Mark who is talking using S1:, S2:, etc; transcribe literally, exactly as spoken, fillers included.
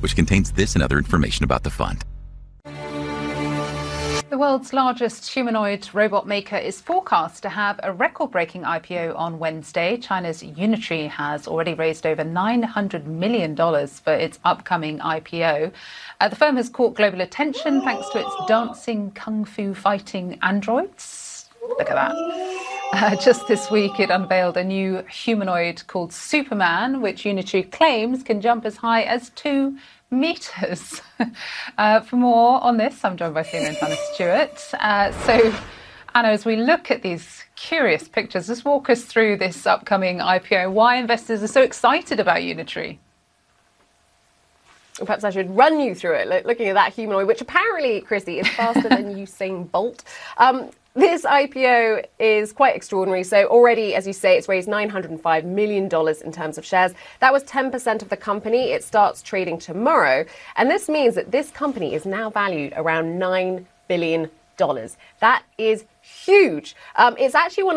S1: which contains this and other information about the fund.
S2: The world's largest humanoid robot maker is forecast to have a record-breaking I P O on Wednesday. China's Unitree has already raised over nine hundred million dollars for its upcoming I P O. Uh, the firm has caught global attention thanks to its dancing kung fu fighting androids. Look at that. Uh, just this week, it unveiled a new humanoid called Superman, which Unitree claims can jump as high as two meters. uh, for more on this, I'm joined by C N N's Anna Stewart. Uh, so, Anna, as we look at these curious pictures, just walk us through this upcoming I P O, why investors are so excited about Unitree.
S3: Perhaps I should run you through it, looking at that humanoid, which apparently, Chrissy, is faster than Usain Bolt. Um, This I P O is quite extraordinary. So already, as you say, it's raised nine hundred five million dollars in terms of shares. That was ten percent of the company. It starts trading tomorrow. And this means that this company is now valued around nine billion dollars. That is huge. Um, it's actually one